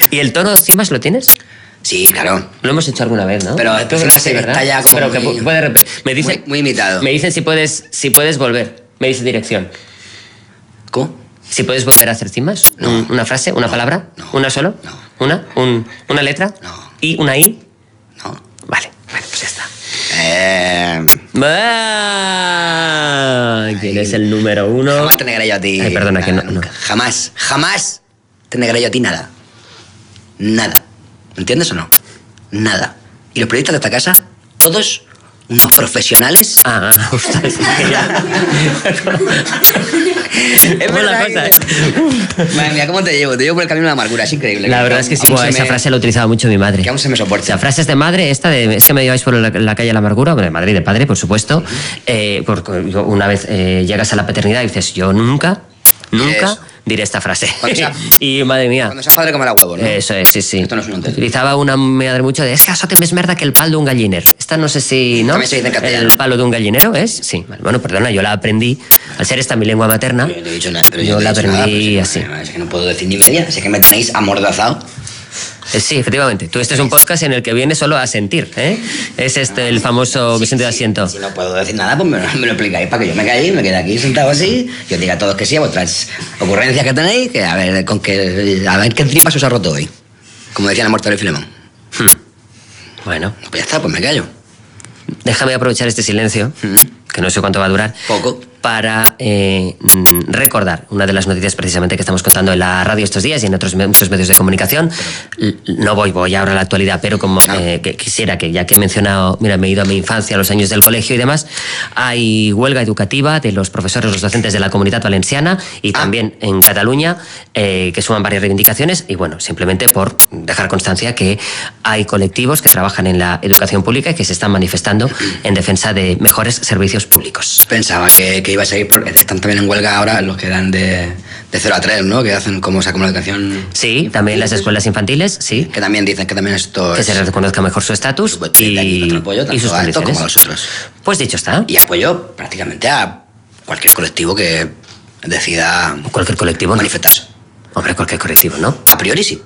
¿Y el tono sin más lo tienes? Sí, claro. Lo hemos hecho alguna vez, ¿no? Pero creo que sí, ¿verdad? está ya como pero que muy, puede repetir. Me dicen, muy imitado. Me dicen si puedes volver. Me dice dirección. ¿Cómo? Si puedes volver a hacer cimas. No. ¿Una frase? ¿Una palabra? No. ¿Una solo? No. ¿Una letra? No. ¿Y una I? No. Vale, bueno, pues ya está. ¿Quién es el número 1? Jamás te negaré yo a ti. Ay, perdona, que no. Jamás te negaré yo a ti nada. Nada. ¿Entiendes o no? Nada. Y los periodistas de esta casa, todos unos profesionales. Ostras, es que ya. Es buena verdad. cosa. Madre mía, ¿cómo te llevo? Te llevo por el camino de la amargura, es increíble. La verdad es que sí, esa frase la ha utilizado mucho mi madre. Que aún se me soporta. O sea, frases de madre, es que me lleváis por la calle de la amargura, de madre y de padre, por supuesto. Porque una vez llegas a la paternidad y dices, yo nunca diré esta frase. Y madre mía. Cuando seas padre comerá huevos, ¿no? Eso es, sí. Esto no es un hotel. Utilizaba una madre mucho de, es que eso te més merda que el pal d'un galliner. Esta no sé si, ¿no? También se dice en castellano. El palo de un gallinero, ¿es? Sí. Bueno, perdona, yo la aprendí, al ser esta mi lengua materna, Yo no he dicho nada, pero yo la aprendí así. Es que no puedo decir ni media, es que me tenéis amordazado. Sí, efectivamente. Este es un podcast en el que vienes solo a sentir, ¿eh? Es el famoso Vicente de Asiento. Si no puedo decir nada, pues me lo explicáis para que yo me calle y me quede aquí sentado así y os diga a todos que sí a vuestras ocurrencias que tenéis, que a ver qué tripas os ha roto hoy. Como decía la muerte de Filemón. Bueno. Pues ya está, pues me callo. Déjame aprovechar este silencio, que no sé cuánto va a durar. Poco. Para recordar una de las noticias precisamente que estamos contando en la radio estos días y en otros muchos medios de comunicación. No voy ahora a la actualidad, pero como que quisiera que, ya que he mencionado, mira, me he ido a mi infancia, a los años del colegio y demás, hay huelga educativa de los profesores, los docentes de la Comunitat Valenciana y también en Cataluña, que suman varias reivindicaciones y bueno, simplemente por dejar constancia que hay colectivos que trabajan en la educación pública y que se están manifestando en defensa de mejores servicios públicos. Pensaba que iba a seguir, porque están también en huelga ahora los que dan de 0 a 3, ¿no? Que hacen como la educación. Sí, también las escuelas infantiles, sí. Que también dicen que también esto que se reconozca mejor su estatus y sus a esto condiciones. como a los otros. Pues dicho está. Y apoyo prácticamente a cualquier colectivo que decida cualquier colectivo manifestarse. Hombre, cualquier colectivo, ¿no? A priori sí.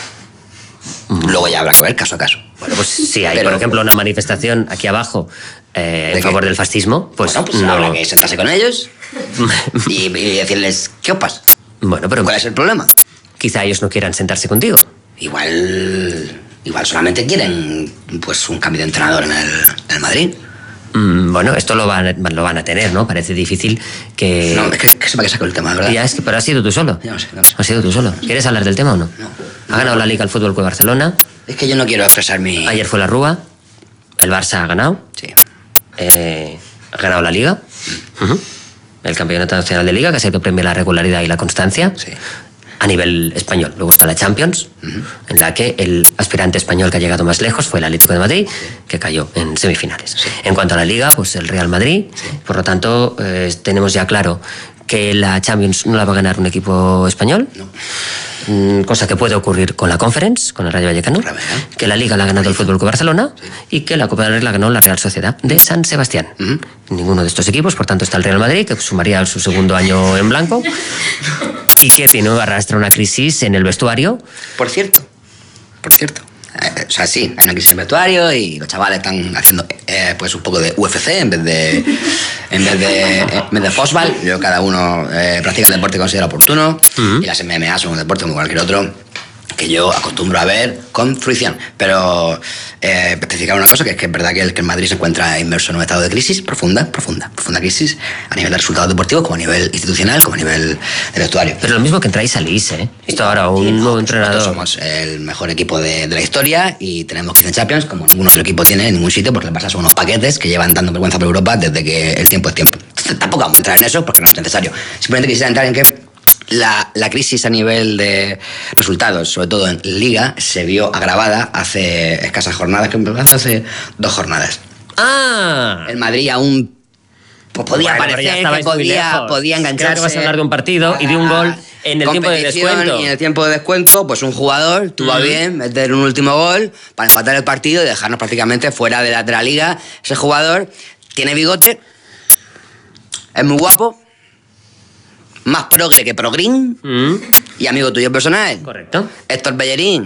Luego ya habrá que ver caso a caso. Bueno, pues si hay, por ejemplo, una manifestación aquí abajo en favor del fascismo, pues, bueno, pues habrá que sentarse con ellos y decirles, ¿qué os pasa? Bueno, pero ¿cuál es el problema? Quizá ellos no quieran sentarse contigo. Igual solamente quieren pues un cambio de entrenador en el Madrid. Bueno, esto lo van a tener, ¿no? Parece difícil que... No, es que sepa que saco el tema, ¿verdad? Ya, pero has sido tú solo. Ya no sé. Has sido tú solo. ¿Quieres hablar del tema o no? No. Ha ganado la Liga el Fútbol Club Barcelona. Es que yo no quiero expresar mi... Ayer fue la Rúa. El Barça ha ganado. Sí. Ha ganado la Liga. El Campeonato Nacional de Liga, que ha sido premio a la regularidad y la constancia. Sí. A nivel español. Luego está la Champions, en la que el aspirante español que ha llegado más lejos fue el Atlético de Madrid, que cayó en semifinales. Sí. En cuanto a la Liga, pues el Real Madrid. Sí. Por lo tanto, tenemos ya claro que la Champions no la va a ganar un equipo español. No. Cosa que puede ocurrir con la Conference, con el Rayo Vallecano, que la Liga la ha ganado el Fútbol Club Barcelona y que la Copa del Rey la ganó la Real Sociedad de San Sebastián. Ninguno de estos equipos, por tanto, está el Real Madrid, que sumaría su segundo año en blanco y que tiene arrastra una crisis en el vestuario. Por cierto. O sea, sí, hay una crisis en el vestuario y los chavales están haciendo pues un poco de UFC en vez de fútbol. Yo, cada uno practica el deporte que considera oportuno y las MMA son un deporte como cualquier otro que yo acostumbro a ver con fruición. Pero especificar una cosa, que es que es verdad que el Madrid se encuentra inmerso en un estado de crisis profunda crisis, a nivel de resultados deportivos, como a nivel institucional, como a nivel de vestuario. Pero lo mismo que entráis salís, ¿eh? Esto ahora, un nuevo entrenador. Somos el mejor equipo de la historia y tenemos 15 Champions, como ningún otro equipo tiene en ningún sitio, porque le pasa son unos paquetes que llevan dando vergüenza por Europa desde que el tiempo es tiempo. Entonces, tampoco vamos a entrar en eso porque no es necesario. Simplemente quisiera entrar en que la crisis a nivel de resultados, sobre todo en Liga, se vio agravada hace escasas jornadas, hace 2 jornadas. El Madrid aún podía parecer que podía engancharse. Creo que vas a hablar de un partido y de un gol en el tiempo de descuento. Y en el tiempo de descuento, pues un jugador tuvo a bien meter un último gol para empatar el partido y dejarnos prácticamente fuera de la Liga. Ese jugador tiene bigote, es muy guapo, más progre que progrín, y amigo tuyo personal. Correcto. Héctor Bellerín.